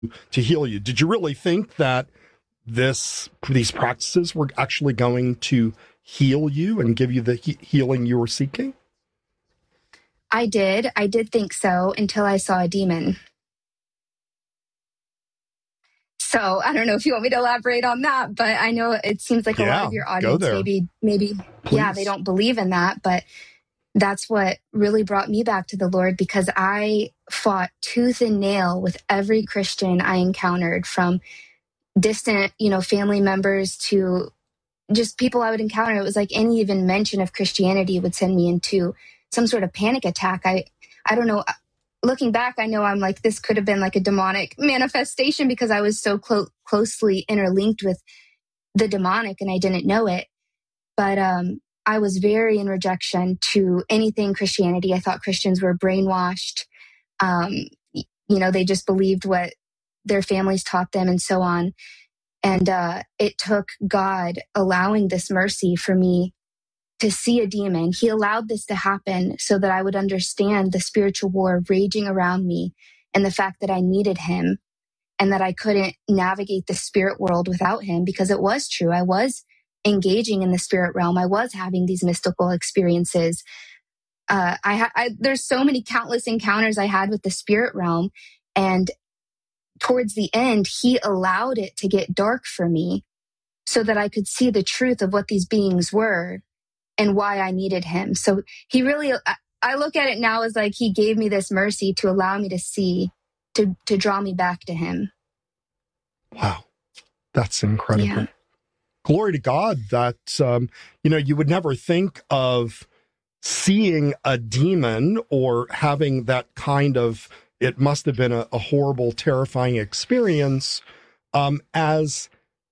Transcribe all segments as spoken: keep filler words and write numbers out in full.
to heal you. Did you really think that this these practices were actually going to heal you and give you the he- healing you were seeking? I did. I did think so until I saw a demon. So I don't know if you want me to elaborate on that, but I know it seems like yeah, a lot of your go audience there. maybe, maybe, Please. yeah, they don't believe in that, but that's what really brought me back to the Lord, because I fought tooth and nail with every Christian I encountered, from distant, you know, family members to just people I would encounter. It was like any even mention of Christianity would send me into some sort of panic attack. I, I don't know. Looking back, I know I'm like, this could have been like a demonic manifestation because I was so clo- closely interlinked with the demonic and I didn't know it. But um, I was very in rejection to anything Christianity. I thought Christians were brainwashed. Um, you know, they just believed what their families taught them and so on. And uh, it took God allowing this mercy for me to see a demon. He allowed this to happen so that I would understand the spiritual war raging around me and the fact that I needed him and that I couldn't navigate the spirit world without him, because it was true. I was engaging in the spirit realm. I was having these mystical experiences. Uh, I, ha- I there's so many countless encounters I had with the spirit realm. And towards the end, he allowed it to get dark for me so that I could see the truth of what these beings were and why I needed him. So he really, I look at it now as like he gave me this mercy to allow me to see, to, to draw me back to him. Wow. That's incredible. Yeah. Glory to God that, um, you know, you would never think of seeing a demon or having that kind of, it must have been a, a horrible, terrifying experience, um, as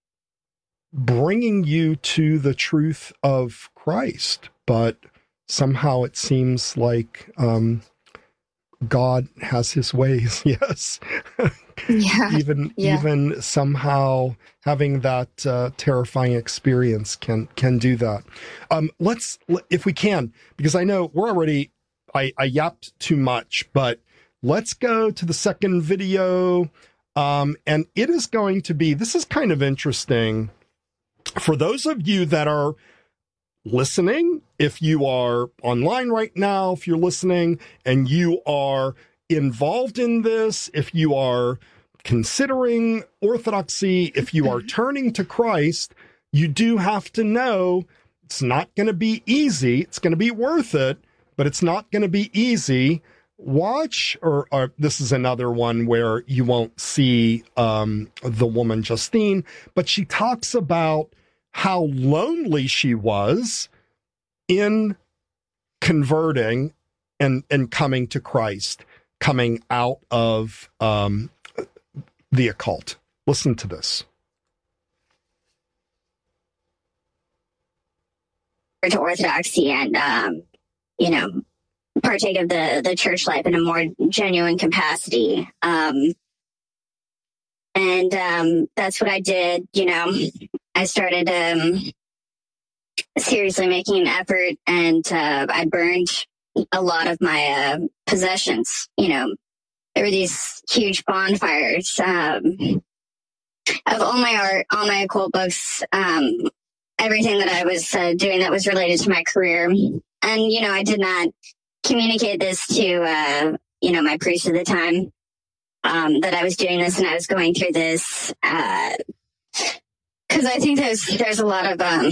bringing you to the truth of Christ. But somehow it seems like um, God has his ways. Yes. Yeah. even yeah. even somehow having that uh, terrifying experience can can do that. Um, let's, if we can, because I know we're already, I, I yapped too much, but let's go to the second video. Um, and it is going to be, this is kind of interesting for those of you that are listening. If you are online right now, if you're listening and you are involved in this, if you are considering orthodoxy, if you are turning to Christ, you do have to know it's not going to be easy. It's going to be worth it, but it's not going to be easy. Watch, or, or this is another one where you won't see um, the woman Justine, but she talks about how lonely she was in converting and, and coming to Christ, coming out of um, the occult. Listen to this. To orthodoxy and, um, you know, partake of the, the church life in a more genuine capacity. Um, and um, that's what I did. You know, I started um, seriously making an effort, and uh, I burned a lot of my uh, possessions. You know, there were these huge bonfires um, of all my art, all my occult books, um, everything that I was uh, doing that was related to my career. And, you know, I did not communicate this to, uh, you know, my priest at the time, um, that I was doing this and I was going through this. Uh, cause I think there's, there's a lot of, um,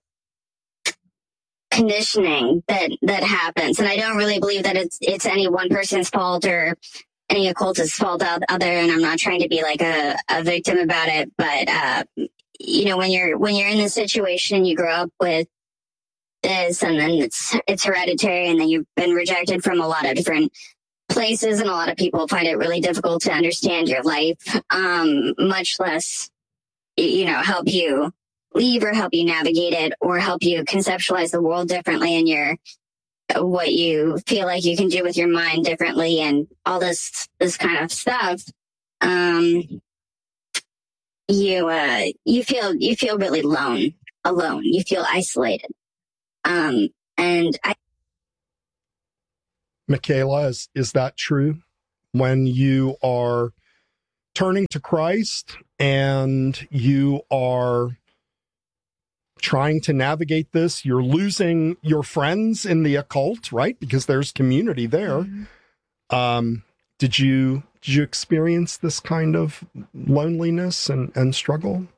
conditioning that, that happens. And I don't really believe that it's, it's any one person's fault or any occultist's fault out other. And I'm not trying to be like a, a victim about it, but, uh, you know, when you're, when you're in this situation, you grow up with this, and then it's it's hereditary, and then you've been rejected from a lot of different places, and a lot of people find it really difficult to understand your life, um, much less, you know, help you leave or help you navigate it or help you conceptualize the world differently and your what you feel like you can do with your mind differently and all this this kind of stuff. Um, you uh, you feel you feel really alone, alone. You feel isolated. Um, and I, Michaela, is, is that true? When you are turning to Christ and you are trying to navigate this. You're losing your friends in the occult, right? Because there's community there. Mm-hmm. Um, did you did you experience this kind of loneliness and, and struggle?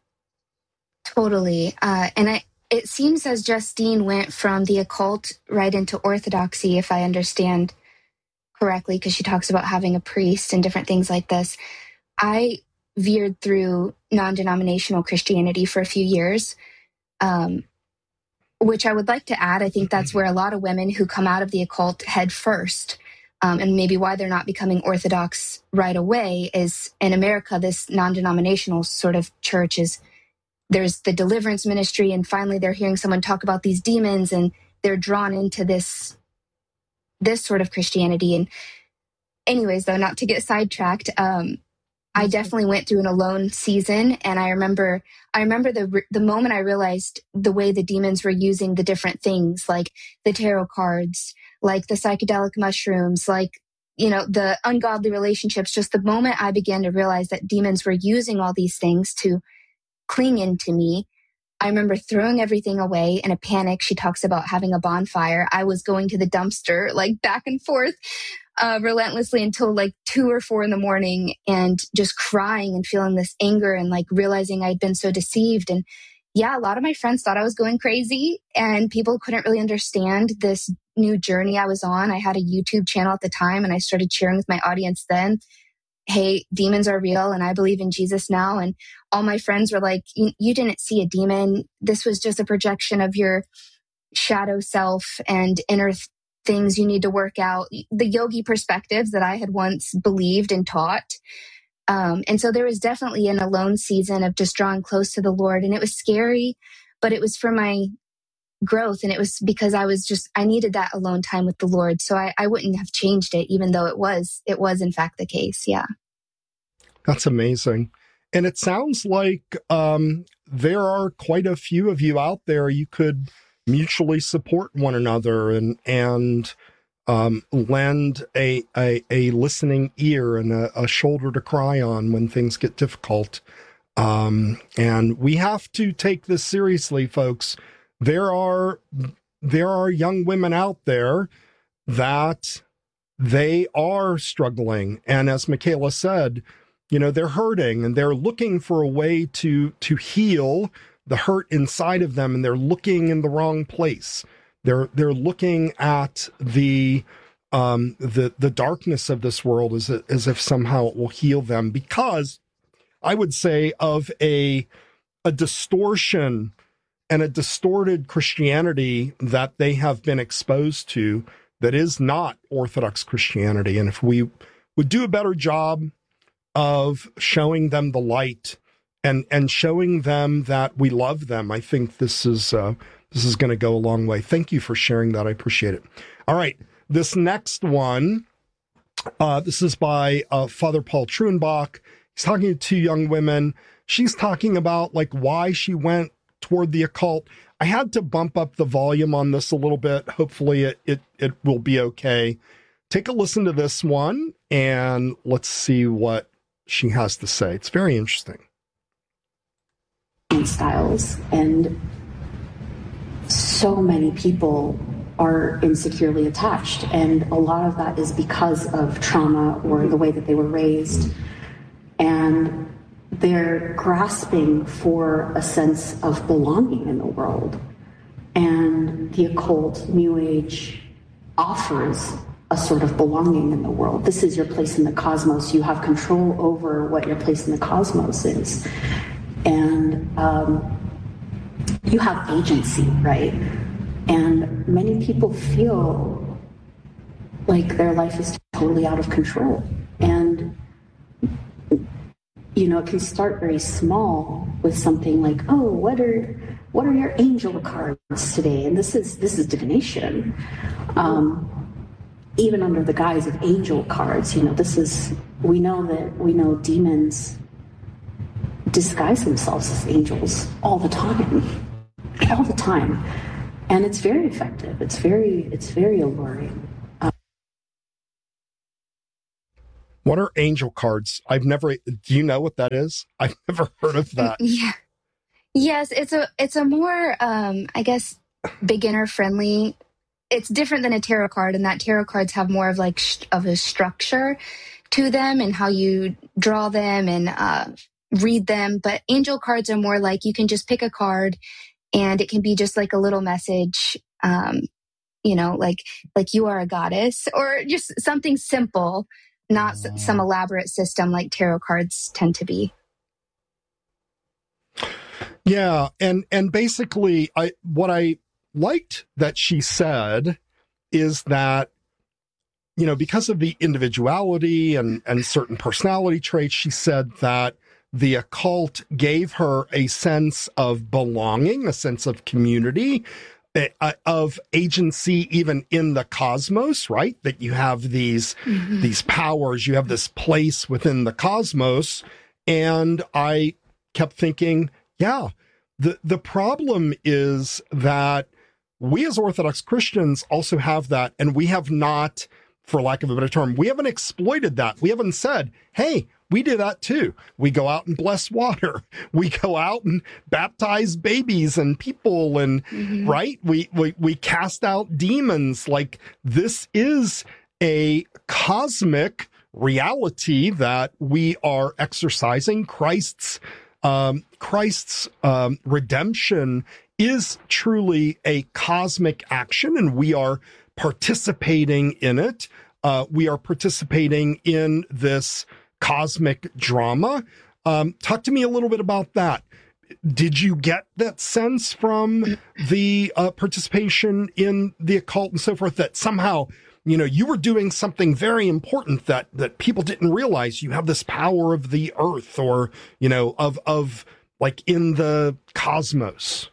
Totally. Uh, and I, it seems as Justine went from the occult right into orthodoxy, if I understand correctly, because she talks about having a priest and different things like this. I veered through non-denominational Christianity for a few years, um, which I would like to add. I think that's where a lot of women who come out of the occult head first. Um, and maybe why they're not becoming Orthodox right away is in America, this non-denominational sort of church is, there's the deliverance ministry, and finally they're hearing someone talk about these demons and they're drawn into this, this sort of Christianity. And anyways, though, not to get sidetracked, um, I definitely went through an alone season. And I remember, I remember the, the moment I realized the way the demons were using the different things, like the tarot cards, like the psychedelic mushrooms, like, you know, the ungodly relationships. Just the moment I began to realize that demons were using all these things to cling into me, I remember throwing everything away in a panic. She talks about having a bonfire. I was going to the dumpster, like back and forth, uh, relentlessly until like two or four in the morning, and just crying and feeling this anger and like realizing I'd been so deceived. And yeah, a lot of my friends thought I was going crazy, and people couldn't really understand this new journey I was on. I had a YouTube channel at the time, and I started sharing with my audience then, hey, demons are real and I believe in Jesus now. And all my friends were like, you didn't see a demon. This was just a projection of your shadow self and inner th- things you need to work out. The yogi perspectives that I had once believed and taught. Um, and so there was definitely an alone season of just drawing close to the Lord. And it was scary, but it was for my growth. And it was because I was just, I needed that alone time with the Lord. So I, I wouldn't have changed it, even though it was, it was in fact the case. Yeah. That's amazing. And it sounds like um, there are quite a few of you out there. You could mutually support one another and, and um, lend a, a, a listening ear and a, a shoulder to cry on when things get difficult. Um, and we have to take this seriously, folks. There are, there are young women out there that they are struggling. And as Michaela said, you know, they're hurting and they're looking for a way to, to heal the hurt inside of them. And they're looking in the wrong place. They're, they're looking at the, um, the, the darkness of this world as, as if somehow it will heal them, because I would say of a, a distortion and a distorted Christianity that they have been exposed to that is not Orthodox Christianity. And if we would do a better job of showing them the light and, and showing them that we love them, I think this is, uh, this is going to go a long way. Thank you for sharing that. I appreciate it. All right. This next one, uh, this is by uh, Father Paul Truenbach. He's talking to two young women. She's talking about like why she went toward the occult. I had to bump up the volume on this a little bit. Hopefully it, it, it will be okay. Take a listen to this one and let's see what she has to say. It's very interesting. Styles, and so many people are insecurely attached, and a lot of that is because of trauma or the way that they were raised, and they're grasping for a sense of belonging in the world. And the occult, New Age, offers a sort of belonging in the world. This is your place in the cosmos. You have control over what your place in the cosmos is. And um, you have agency, right? And many people feel like their life is totally out of control. And you know, it can start very small with something like, oh, what are what are your angel cards today? And this is this is divination. Um, even under the guise of angel cards, you know, this is we know that we know demons disguise themselves as angels all the time. All the time. And it's very effective. It's very it's very alluring. What are angel cards? I've never, do you know what that is? I've never heard of that. Yeah. Yes, it's a it's a more um I guess beginner friendly. It's different than a tarot card, and that tarot cards have more of like sh- of a structure to them and how you draw them and uh, read them. But angel cards are more like you can just pick a card, and it can be just like a little message, um, you know, like like you are a goddess, or just something simple, not s- some elaborate system like tarot cards tend to be. Yeah, and and basically, I what I liked that she said is that, you know, because of the individuality and and certain personality traits, she said that the occult gave her a sense of belonging, a sense of community, uh, of agency, even in the cosmos. Right, that you have these mm-hmm. these powers, you have this place within the cosmos, and I kept thinking, yeah. The the problem is that we as Orthodox Christians also have that, and we have not, for lack of a better term, we haven't exploited that. We haven't said, hey, we do that too. We go out and bless water. We go out and baptize babies and people, and mm-hmm. right? We, we we cast out demons. Like, this is a cosmic reality that we are exercising. Christ's Um, Christ's um, redemption is truly a cosmic action, and we are participating in it. Uh, we are participating in this cosmic drama. Um, talk to me a little bit about that. Did you get that sense from the uh, participation in the occult and so forth, that somehow, you know, you were doing something very important that, that people didn't realize? You have this power of the earth, or, you know, of, of like in the cosmos.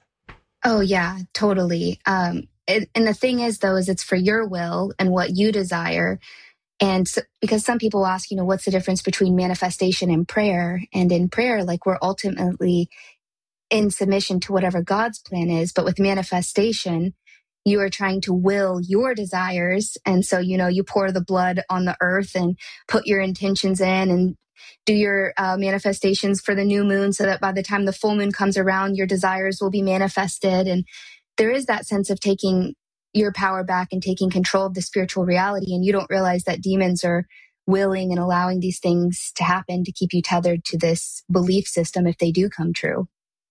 Oh yeah, totally. Um, and, and the thing is though, is it's for your will and what you desire. And so, because some people ask, you know, what's the difference between manifestation and prayer? And in prayer, like, we're ultimately in submission to whatever God's plan is. But with manifestation, you are trying to will your desires. And so, you know, you pour the blood on the earth and put your intentions in and do your uh, manifestations for the new moon, so that by the time the full moon comes around, your desires will be manifested. And there is that sense of taking your power back and taking control of the spiritual reality. And you don't realize that demons are willing and allowing these things to happen to keep you tethered to this belief system if they do come true.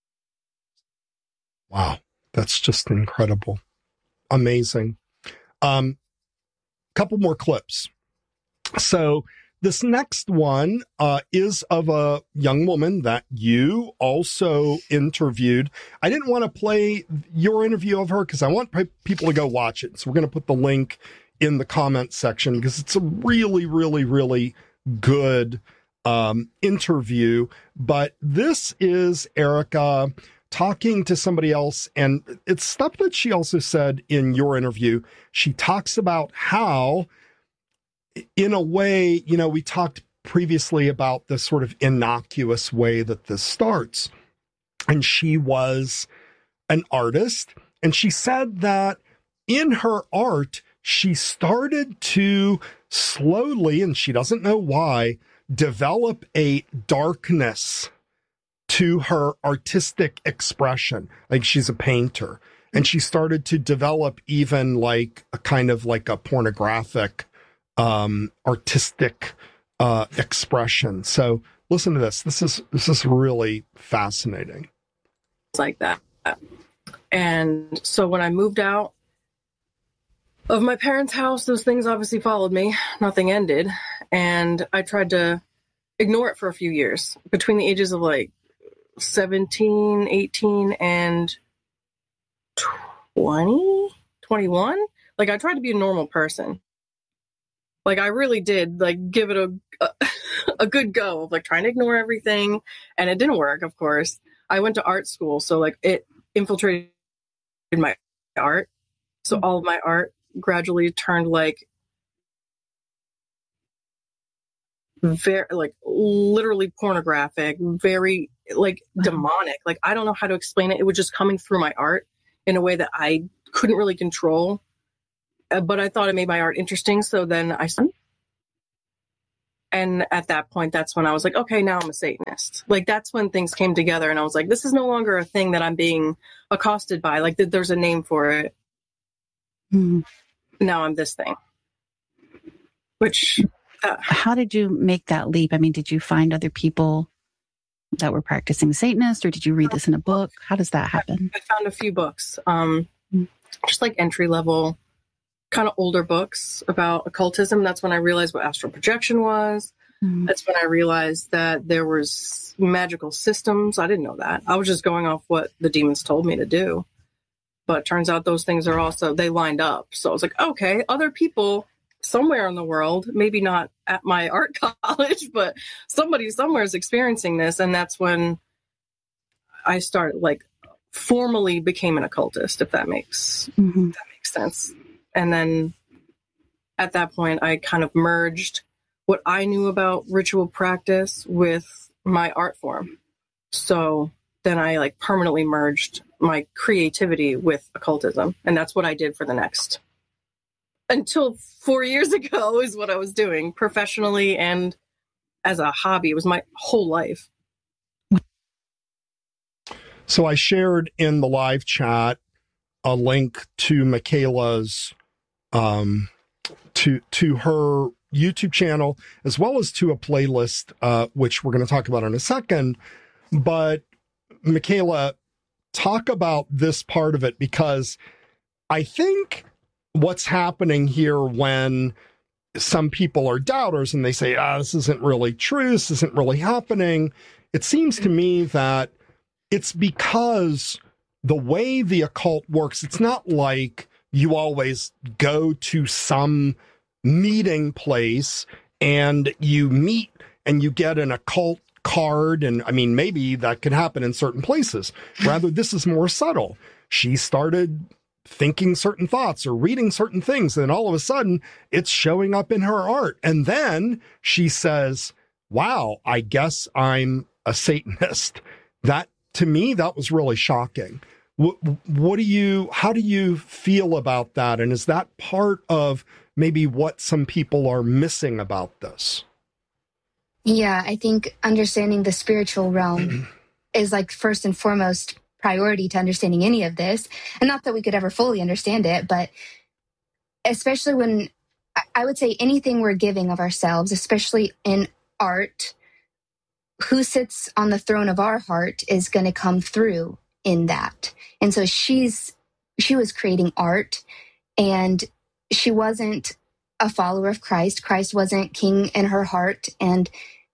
Wow, that's just incredible. Amazing. Um, couple more clips. So this next one uh, is of a young woman that you also interviewed. I didn't want to play your interview of her because I want people to go watch it. So we're going to put the link in the comment section because it's a really, really, really good um, interview. But this is Erica talking to somebody else, and it's stuff that she also said in your interview. She talks about how, in a way, you know, we talked previously about the sort of innocuous way that this starts. And she was an artist, and she said that in her art, she started to slowly, and she doesn't know why, develop a darkness to her artistic expression. Like, she's a painter, and she started to develop even like a kind of like a pornographic um, artistic uh, expression. So listen to this. This is, this is really fascinating. It's like that. And so when I moved out of my parents' house, those things obviously followed me. Nothing ended. And I tried to ignore it for a few years, between the ages of like seventeen, eighteen, and twenty, twenty-one. Like, I tried to be a normal person. Like, I really did, like, give it a, a, a good go of, like, trying to ignore everything. And it didn't work, of course. I went to art school, so, like, it infiltrated my art. So all of my art gradually turned, like, very, like, literally pornographic, very, like, demonic. Like, I don't know how to explain it. It was just coming through my art in a way that I couldn't really control. Uh, but I thought it made my art interesting. So then I started. And at that point, that's when I was like, okay, now I'm a Satanist. Like, that's when things came together. And I was like, this is no longer a thing that I'm being accosted by. Like, th- there's a name for it. Mm-hmm. Now I'm this thing. Which... Uh, How did you make that leap? I mean, did you find other people that were practicing Satanist, or did you read this in a book? How does that happen? I, I found a few books, um, mm-hmm. just like entry level, kind of older books about occultism. That's when I realized what astral projection was. Mm-hmm. That's when I realized that there was magical systems. I didn't know that. I was just going off what the demons told me to do. But it turns out those things are also, they lined up. So I was like, okay, other people somewhere in the world, maybe not at my art college, but somebody somewhere is experiencing this. And that's when I started, like, formally became an occultist, if that makes, mm-hmm. if that makes sense. And then at that point, I kind of merged what I knew about ritual practice with my art form. So then I like permanently merged my creativity with occultism. And that's what I did for the next, until four years ago is what I was doing professionally and as a hobby. It was my whole life. So I shared in the live chat a link to Michaela's Um, to to her YouTube channel, as well as to a playlist, uh, which we're going to talk about in a second. But Michaela, talk about this part of it, because I think what's happening here when some people are doubters and they say, ah, this isn't really true, this isn't really happening. It seems to me that it's because the way the occult works, it's not like you always go to some meeting place and you meet and you get an occult card. And I mean, maybe that could happen in certain places. Rather, this is more subtle. She started thinking certain thoughts or reading certain things, and all of a sudden it's showing up in her art. And then she says, wow, I guess I'm a Satanist. That, to me, that was really shocking. What, what do you, how do you feel about that? And is that part of maybe what some people are missing about this? Yeah, I think understanding the spiritual realm is like first and foremost priority to understanding any of this. And not that we could ever fully understand it, but especially when I would say anything we're giving of ourselves, especially in art, who sits on the throne of our heart is going to come through in that. And so she's, she was creating art, and she wasn't a follower of Christ. Christ wasn't king in her heart, and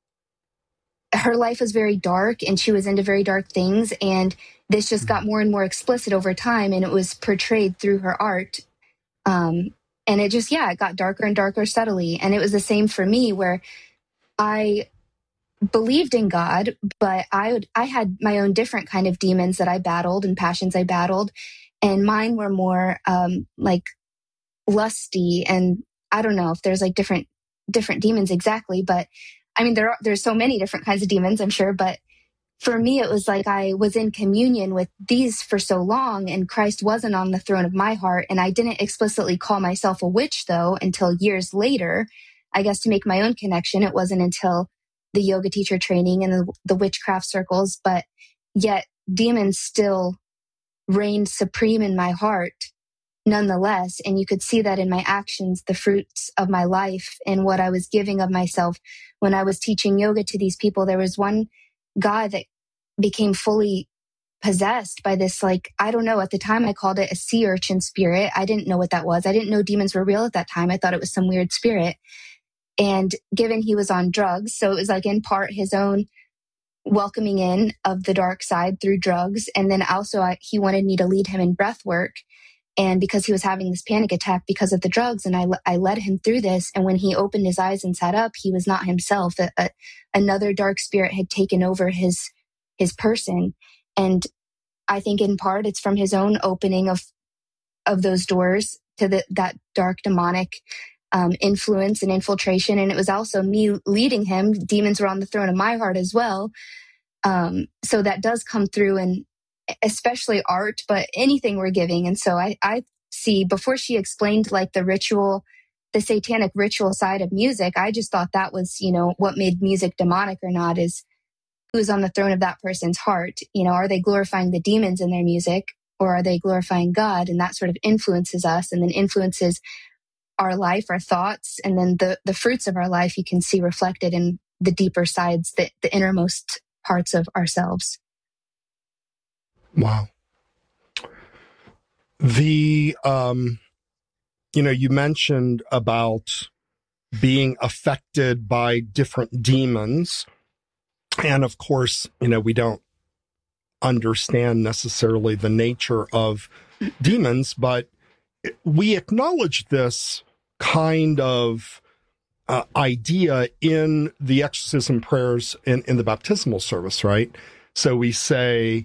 her life was very dark, and she was into very dark things. And this just got more and more explicit over time, and it was portrayed through her art. Um, and it just, yeah, it got darker and darker steadily. And it was the same for me, where I believed in God, but I would, I had my own different kind of demons that I battled and passions I battled. And mine were more um, like lusty. And I don't know if there's like different, different demons exactly, but I mean, there are, there's so many different kinds of demons, I'm sure. But for me, it was like I was in communion with these for so long, and Christ wasn't on the throne of my heart. And I didn't explicitly call myself a witch, though, until years later. I guess to make my own connection, it wasn't until the yoga teacher training and the, the witchcraft circles, but yet demons still reigned supreme in my heart nonetheless. And you could see that in my actions, the fruits of my life and what I was giving of myself. When I was teaching yoga to these people, there was one guy that became fully possessed by this, like, I don't know, at the time I called it a sea urchin spirit. I didn't know what that was. I didn't know demons were real at that time. I thought it was some weird spirit. And given he was on drugs, so it was like in part his own welcoming in of the dark side through drugs. And then also I, he wanted me to lead him in breath work. And because he was having this panic attack because of the drugs, and I, I led him through this. And when he opened his eyes and sat up, he was not himself. A, a, another dark spirit had taken over his, his person. And I think in part it's from his own opening of, of those doors to the, that dark demonic um, influence and infiltration. And it was also me leading him. Demons were on the throne of my heart as well. Um, so that does come through in especially art, but anything we're giving. And so I, I see, before she explained like the ritual the satanic ritual side of music. I just thought that was, you know, what made music demonic or not is who's on the throne of that person's heart. You know, are they glorifying the demons in their music, or are they glorifying God? And that sort of influences us and then influences our life, our thoughts, and then the, the fruits of our life you can see reflected in the deeper sides, the, the innermost parts of ourselves. Wow. The, um, you know, you mentioned about being affected by different demons. And of course, you know, we don't understand necessarily the nature of demons, but we acknowledge this kind of uh, idea in the exorcism prayers in, in the baptismal service, right? So we say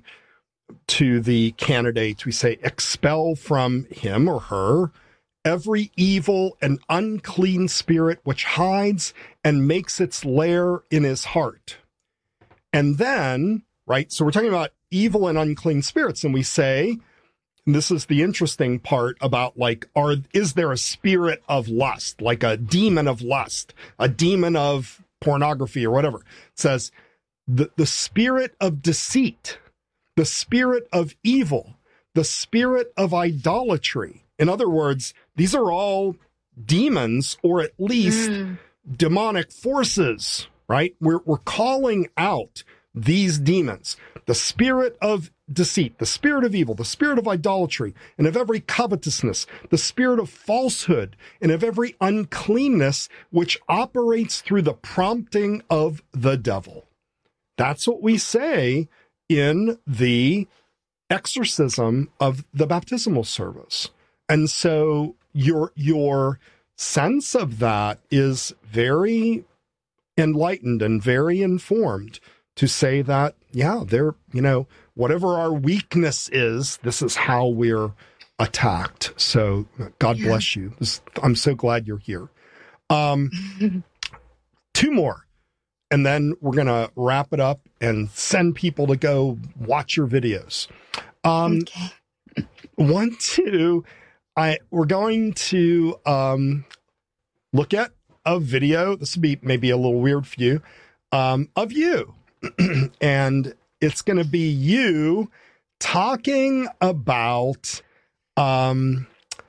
to the candidates, we say, expel from him or her every evil and unclean spirit which hides and makes its lair in his heart. And then, right, so we're talking about evil and unclean spirits, and we say, and this is the interesting part about, like, are is there a spirit of lust, like a demon of lust, a demon of pornography or whatever? It says, the, the spirit of deceit, the spirit of evil, the spirit of idolatry. In other words, these are all demons, or at least mm. demonic forces, right? We're, we're calling out these demons, the spirit of deceit, the spirit of evil, the spirit of idolatry, and of every covetousness, the spirit of falsehood, and of every uncleanness which operates through the prompting of the devil. That's what we say in the exorcism of the baptismal service. And so your, your sense of that is very enlightened and very informed to say that, yeah, they're, you know, whatever our weakness is, this is how we're attacked. So God yeah. bless you. This, I'm so glad you're here. Um, two more, and then we're going to wrap it up and send people to go watch your videos. Um, okay. One, two, I, we're going to um, look at a video. This will be maybe a little weird for you, um, of you. And it's going to be you talking about um,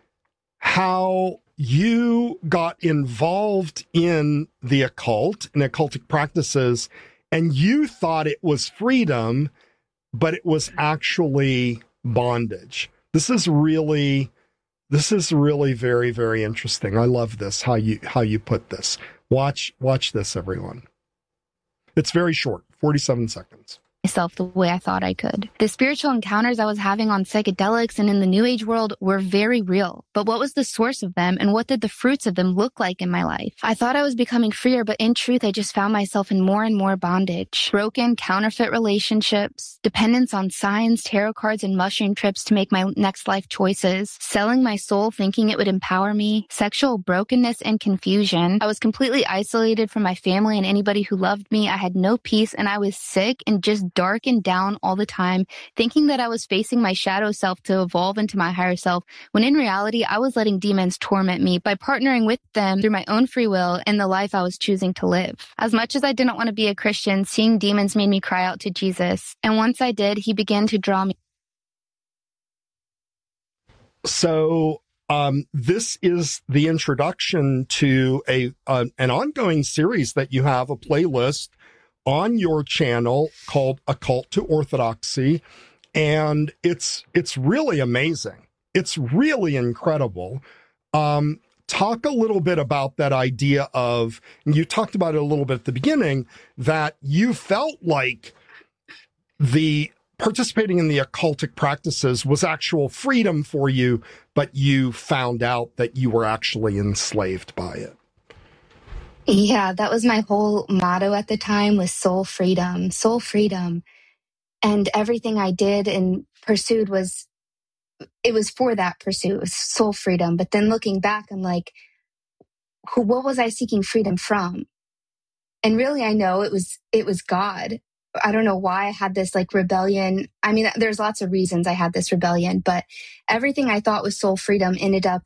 how you got involved in the occult and occultic practices, and you thought it was freedom, but it was actually bondage. This is really, this is really very, very interesting. I love this, how you, how you put this. Watch, watch this, everyone. It's very short, forty-seven seconds. Myself the way I thought I could. The spiritual encounters I was having on psychedelics and in the New Age world were very real. But what was the source of them, and what did the fruits of them look like in my life? I thought I was becoming freer, but in truth, I just found myself in more and more bondage. Broken, counterfeit relationships, dependence on signs, tarot cards, and mushroom trips to make my next life choices, selling my soul thinking it would empower me, sexual brokenness and confusion. I was completely isolated from my family and anybody who loved me. I had no peace, and I was sick and just dark and down all the time, thinking that I was facing my shadow self to evolve into my higher self, when in reality, I was letting demons torment me by partnering with them through my own free will and the life I was choosing to live. As much as I didn't want to be a Christian, seeing demons made me cry out to Jesus. And once I did, he began to draw me. So um, this is the introduction to a uh, an ongoing series that you have, a playlist on your channel called Occult to Orthodoxy, and it's it's really amazing. It's really incredible. Um, talk a little bit about that idea of, and you talked about it a little bit at the beginning, that you felt like the participating in the occultic practices was actual freedom for you, but you found out that you were actually enslaved by it. Yeah, that was my whole motto at the time, was soul freedom, soul freedom. And everything I did and pursued was, it was for that pursuit, it was soul freedom. But then looking back, I'm like, who, what was I seeking freedom from? And really, I know it was, it was God. I don't know why I had this like rebellion. I mean, there's lots of reasons I had this rebellion, but everything I thought was soul freedom ended up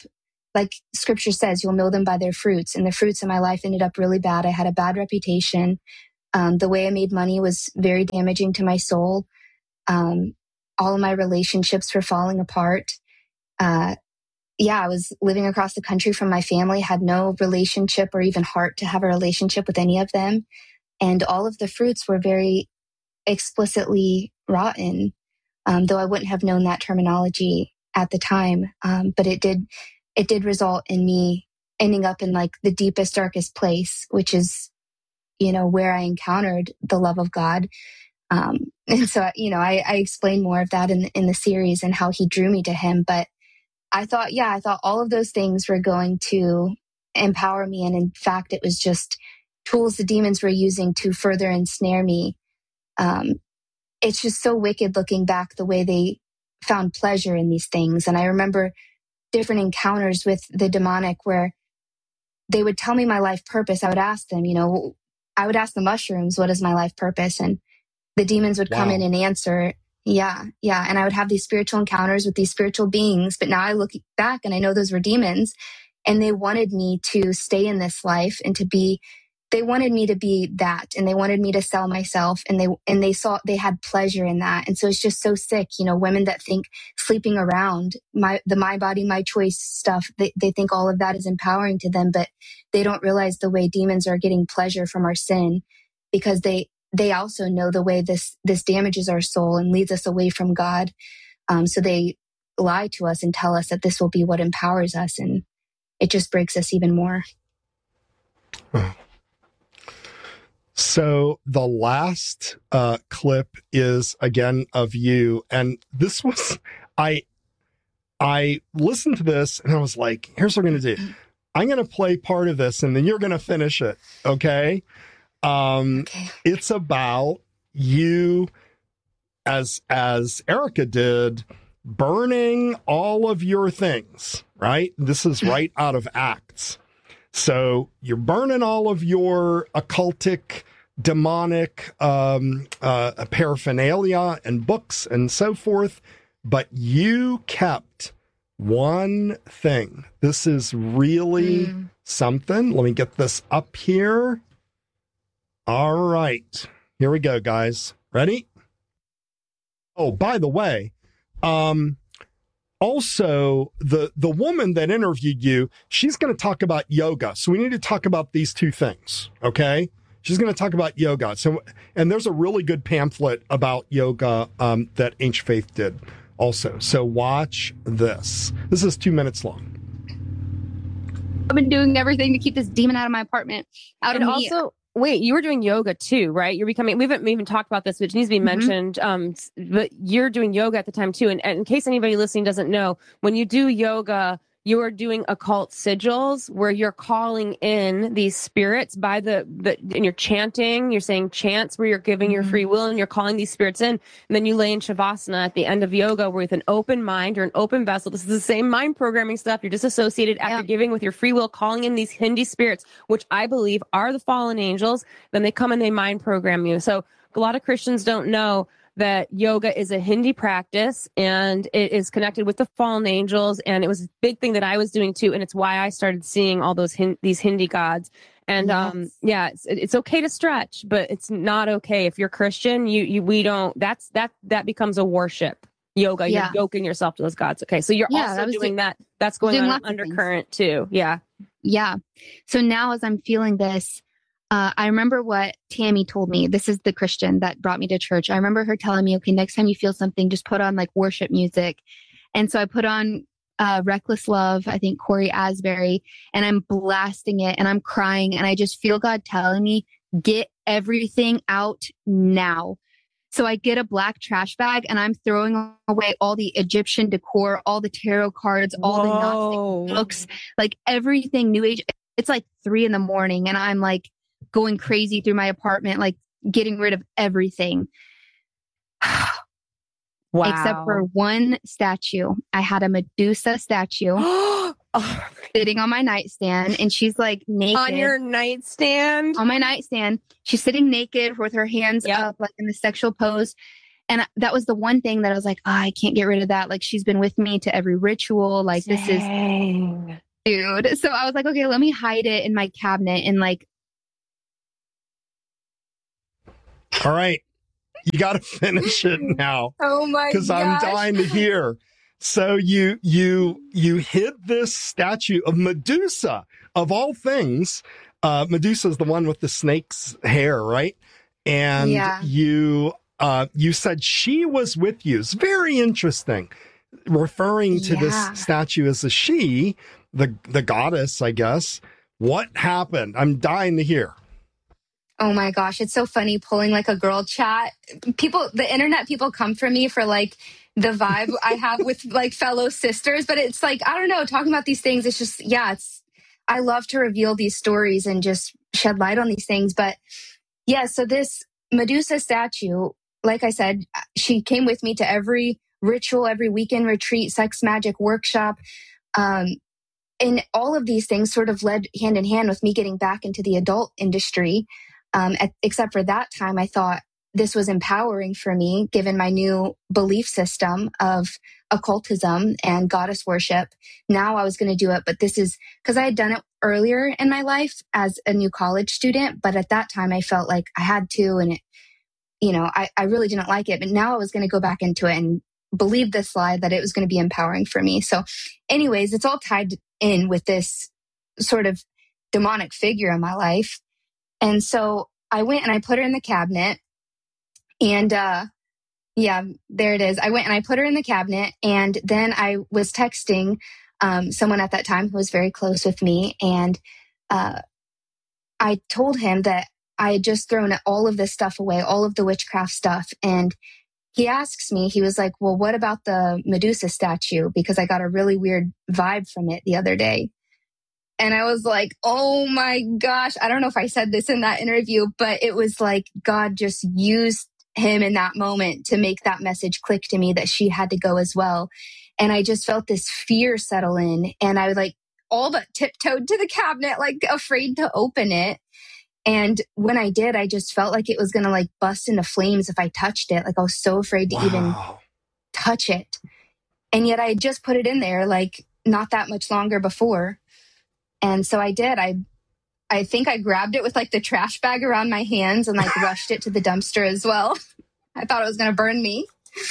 like scripture says, you'll know them by their fruits. And the fruits in my life ended up really bad. I had a bad reputation. Um, the way I made money was very damaging to my soul. Um, all of my relationships were falling apart. Uh, yeah, I was living across the country from my family, had no relationship or even heart to have a relationship with any of them. And all of the fruits were very explicitly rotten, um, though I wouldn't have known that terminology at the time. Um, but it did, it did result in me ending up in like the deepest, darkest place, which is, you know, where I encountered the love of God. Um, and so, you know, I, I explain more of that in, in the series and how he drew me to him. But I thought, yeah, I thought all of those things were going to empower me. And in fact, it was just tools the demons were using to further ensnare me. Um, it's just so wicked looking back the way they found pleasure in these things. And I remember different encounters with the demonic where they would tell me my life purpose. I would ask them, you know, I would ask the mushrooms, what is my life purpose? And the demons would come Wow. in and answer. Yeah, yeah. And I would have these spiritual encounters with these spiritual beings. But now I look back and I know those were demons. And they wanted me to stay in this life and to be, they wanted me to be that. And they wanted me to sell myself. And they, and they saw, they had pleasure in that. And so it's just so sick. You know, women that think sleeping around, my, the my body, my choice stuff, they, they think all of that is empowering to them, but they don't realize the way demons are getting pleasure from our sin, because they, they also know the way this, this damages our soul and leads us away from God. Um, so they lie to us and tell us that this will be what empowers us. And it just breaks us even more. So the last uh, clip is again of you. And this was, I, I listened to this and I was like, here's what we're going to do. I'm going to play part of this and then you're going to finish it. Okay. Um, Okay. It's about you, as, as Erica did, burning all of your things, right? This is right out of Acts. So you're burning all of your occultic, demonic um, uh, paraphernalia and books and so forth, but you kept one thing. This is really Mm. something. Let me get this up here. All right. Here we go, guys. Ready? Oh, by the way, um, also, the, the woman that interviewed you, she's going to talk about yoga. So we need to talk about these two things, okay? She's going to talk about yoga. So, and there's a really good pamphlet about yoga um, that Ancient Faith did also. So watch this. This is two minutes long. I've been doing everything to keep this demon out of my apartment, out And of me. also, wait, you were doing yoga too, right? You're becoming, we haven't even talked about this, which needs to be Mhm. mentioned. Um, s- but you're doing yoga at the time too. And, and in case anybody listening doesn't know, when you do yoga, you are doing occult sigils where you're calling in these spirits by the, the and you're chanting, you're saying chants where you're giving your Mhm. free will and you're calling these spirits in. And then you lay in Shavasana at the end of yoga with an open mind or an open vessel. This is the same mind programming stuff. You're disassociated after Yeah. giving with your free will, calling in these Hindi spirits, which I believe are the fallen angels. Then they come and they mind program you. So a lot of Christians don't know that yoga is a Hindi practice and it is connected with the fallen angels. And it was a big thing that I was doing too. And it's why I started seeing all those Hin- these Hindi gods. And um, Yes. yeah, it's, it's okay to stretch, but it's not okay if you're Christian. You you we don't. That's that that becomes a worship. Yoga, Yeah. you're yoking yourself to those gods. Okay, so you're Yeah, also that was doing do- that. That's going doing on lots an of things. undercurrent too. Yeah. Yeah. So now as I'm feeling this, uh, I remember what Tammy told me. This is the Christian that brought me to church. I remember her telling me, okay, next time you feel something, just put on like worship music. And so I put on uh, Reckless Love, I think Corey Asbury, and I'm blasting it and I'm crying. And I just feel God telling me, get everything out now. So I get a black trash bag and I'm throwing away all the Egyptian decor, all the tarot cards, all the Gnostic books, like everything New Age. It's like three in the morning and I'm like going crazy through my apartment, like getting rid of everything. Wow. Except for one statue. I had a Medusa statue Oh, sitting on my nightstand and she's like naked. on your nightstand. on my nightstand. She's sitting naked with her hands Yep. up, like in the sexual pose. And that was the one thing that I was like, oh, I can't get rid of that. Like she's been with me to every ritual. Like this is, Dang. dude. So I was like, okay, let me hide it in my cabinet and like. All right. You got to finish it now. Oh my Because gosh. I'm dying to hear. So you you you hid this statue of Medusa, of all things. Uh, Medusa is the one with the snake's hair, right? And Yeah. you uh, you said she was with you. It's very interesting, referring to Yeah. this statue as a she, the the goddess, I guess. What happened? I'm dying to hear. Oh my gosh, it's so funny pulling like a girl chat. People, the internet people come for me for like the vibe I have with like fellow sisters, but it's like, I don't know, talking about these things, it's just, yeah, it's, I love to reveal these stories and just shed light on these things. But yeah, so this Medusa statue, like I said, she came with me to every ritual, every weekend retreat, sex magic workshop. Um, and all of these things sort of led hand in hand with me getting back into the adult industry. Um, at, except for that time, I thought this was empowering for me, given my new belief system of occultism and goddess worship. Now I was going to do it, but this is because I had done it earlier in my life as a new college student. But at that time, I felt like I had to, and it, you know, I, I really didn't like it. But now I was going to go back into it and believe this lie that it was going to be empowering for me. So, anyways, it's all tied in with this sort of demonic figure in my life. And so I went and I put her in the cabinet and, uh, yeah, there it is. I went and I put her in the cabinet and then I was texting, um, someone at that time who was very close with me. And, uh, I told him that I had just thrown all of this stuff away, all of the witchcraft stuff. And he asks me, he was like, well, what about the Medusa statue? Because I got a really weird vibe from it the other day. And I was like, oh my gosh, I don't know if I said this in that interview, but it was like God just used him in that moment to make that message click to me that she had to go as well. And I just felt this fear settle in and I like all but tiptoed to the cabinet, like afraid to open it. And when I did, I just felt like it was going to like bust into flames if I touched it. Like I was so afraid to Wow. even touch it. And yet I had just put it in there like not that much longer before. And so I did. I I think I grabbed it with like the trash bag around my hands and like rushed it to the dumpster as well. I thought it was going to burn me.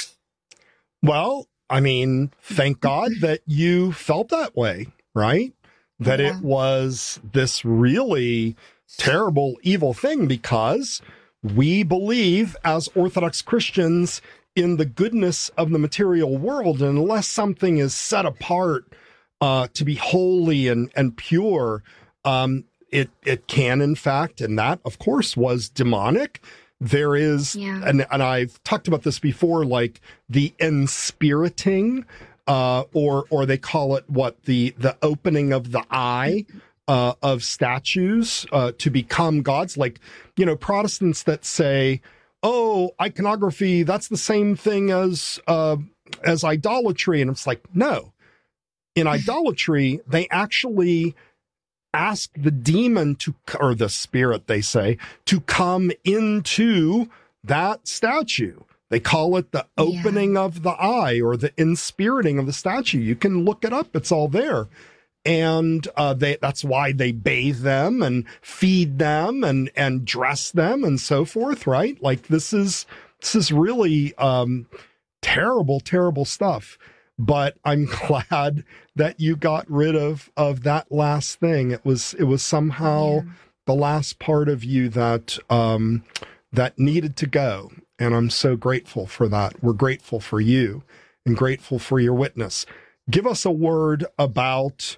Well, I mean, thank God that you felt that way, right? That Yeah. it was this really terrible, evil thing, because we believe as Orthodox Christians in the goodness of the material world. And unless something is set apart uh, to be holy and, and pure, um, it, it can, in fact, and that, of course, was demonic. There is, Yeah. and, and I've talked about this before, like the enspiriting, uh, or or they call it what, the the opening of the eye uh, of statues uh, to become gods. Like, you know, Protestants that say, oh, iconography, that's the same thing as uh, as idolatry. And it's like, no. In idolatry, they actually ask the demon to, or the spirit, they say, to come into that statue. They call it the opening yeah. of the eye or the inspiriting of the statue. You can look it up. It's all there. And uh, they, that's why they bathe them and feed them and, and dress them and so forth, right? Like this is, this is really um, terrible, terrible stuff. But I'm glad that you got rid of, of that last thing. It was, it was somehow yeah. the last part of you that, um, that needed to go. And I'm so grateful for that. We're grateful for you and grateful for your witness. Give us a word about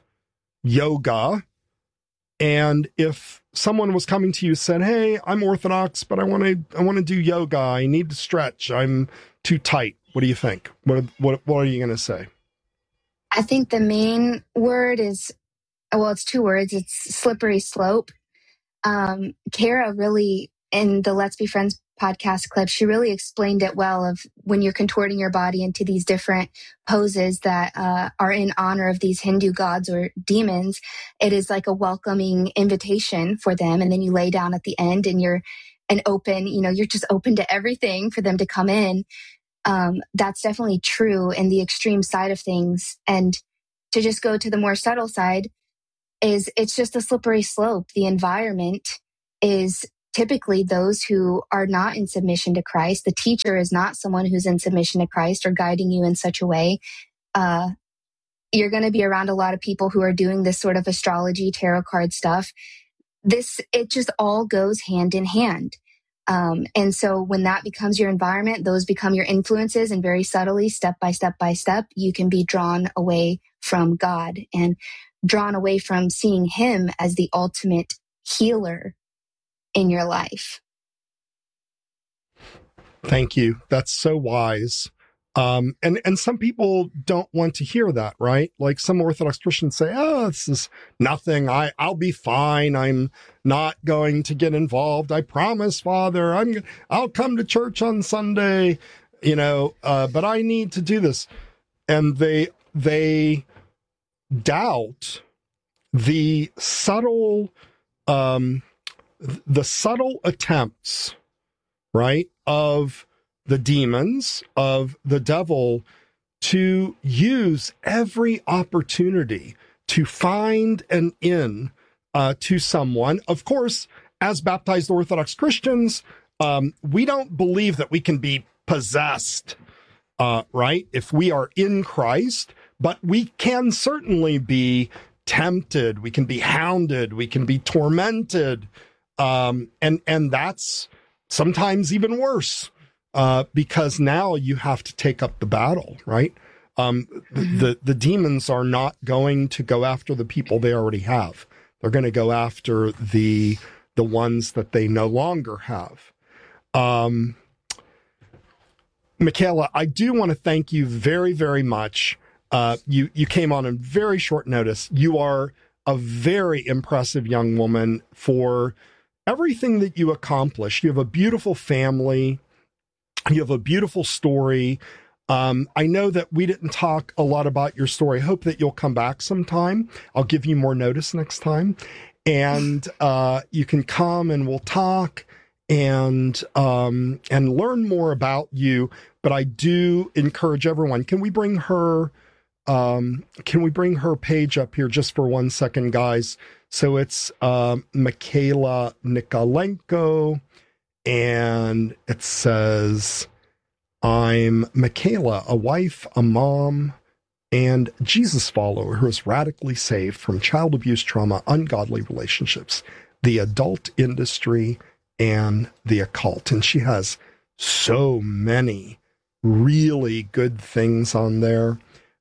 yoga. And if someone was coming to you and said, hey, I'm Orthodox, but I want to, I want to do yoga. I need to stretch. I'm too tight. What do you think? What what what are you going to say? I think the main word is, well, it's two words. It's slippery slope. Um, Kara really, in the Let's Be Friends podcast clip, she really explained it well of when you're contorting your body into these different poses that uh, are in honor of these Hindu gods or demons. It is like a welcoming invitation for them. And then you lay down at the end and you're an open, you know, you're just open to everything for them to come in. Um, that's definitely true in the extreme side of things. And to just go to the more subtle side, is it's just a slippery slope. The environment is typically those who are not in submission to Christ. The teacher is not someone who's in submission to Christ or guiding you in such a way. Uh, you're going to be around a lot of people who are doing this sort of astrology, tarot card stuff. This, it just all goes hand in hand. Um, and so when that becomes your environment, those become your influences, and very subtly, step by step by step, you can be drawn away from God and drawn away from seeing him as the ultimate healer in your life. Thank you. That's so wise. Um, and, and some people don't want to hear that, right? Like some Orthodox Christians say, oh, this is nothing. I, I'll be fine. I'm not going to get involved. I promise, Father, I'm, I'll come to church on Sunday, you know, uh, but I need to do this. And they, they doubt the subtle, um, the subtle attempts, right, of the demons, of the devil, to use every opportunity to find an in uh, to someone. Of course, as baptized Orthodox Christians, um, we don't believe that we can be possessed, uh, right, if we are in Christ, but we can certainly be tempted, we can be hounded, we can be tormented, um, and, and that's sometimes even worse. Uh, because now you have to take up the battle, right? Um, mm-hmm. the, the demons are not going to go after the people they already have. They're going to go after the, the ones that they no longer have. Um, Michaela, I do want to thank you very, very much. Uh, you, you came on in very short notice. You are a very impressive young woman for everything that you accomplished. You have a beautiful family. You have a beautiful story. Um, I know that we didn't talk a lot about your story. I hope that you'll come back sometime. I'll give you more notice next time. And uh, you can come and we'll talk and um, and learn more about you. But I do encourage everyone. Can we bring her, um, can we bring her page up here just for one second, guys? So it's um, Michaela Nikolenko. And it says, I'm Michaela, a wife, a mom, and Jesus follower who is radically saved from child abuse, trauma, ungodly relationships, the adult industry, and the occult. And she has so many really good things on there.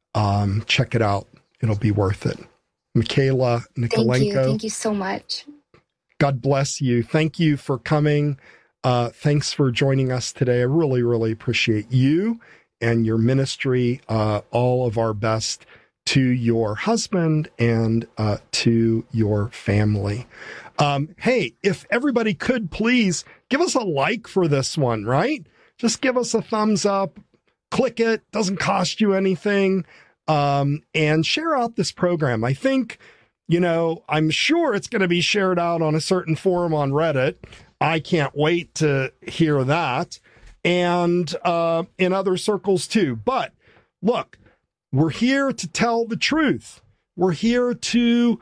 Um, check it out. It'll be worth it. Michaela Nikolenko. Thank you. Thank you so much. God bless you. Thank you for coming. Uh, thanks for joining us today. I really, really appreciate you and your ministry. Uh, all of our best to your husband and uh, to your family. Um, hey, if everybody could please give us a like for this one, right? Just give us a thumbs up, click it, doesn't cost you anything, um, and share out this program. I think, you know, I'm sure it's going to be shared out on a certain forum on Reddit. I can't wait to hear that. And uh, in other circles too. But look, we're here to tell the truth. We're here to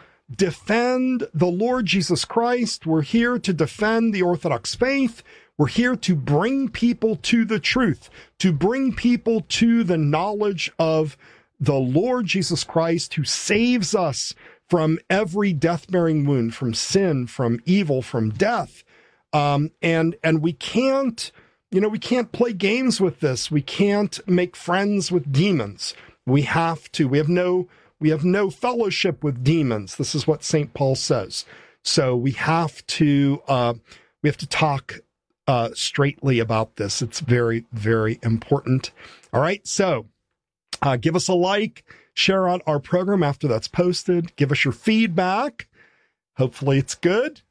defend the Lord Jesus Christ. We're here to defend the Orthodox faith. We're here to bring people to the truth, to bring people to the knowledge of the Lord Jesus Christ, who saves us from every death-bearing wound, from sin, from evil, from death. Um, and, and we can't, you know, we can't play games with this. We can't make friends with demons. We have to, we have no, we have no fellowship with demons. This is what Saint Paul says. So we have to, uh, we have to talk, uh, straightly about this. It's very, very important. All right. So, uh, give us a like, share out our program after that's posted, give us your feedback. Hopefully it's good.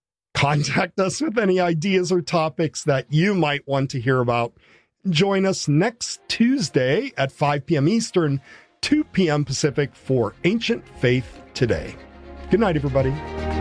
Contact us with any ideas or topics that you might want to hear about. Join us next Tuesday at five p.m. Eastern, two p.m. Pacific for Ancient Faith Today. Good night, everybody.